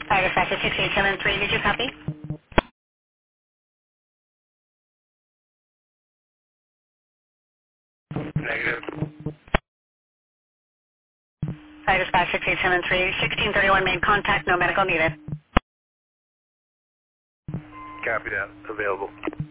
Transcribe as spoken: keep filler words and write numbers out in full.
Fire dispatcher six eight seven three, did you copy? Negative. Fire dispatch six eight seven three, sixteen thirty-one made contact, no medical needed. Copy that. Available.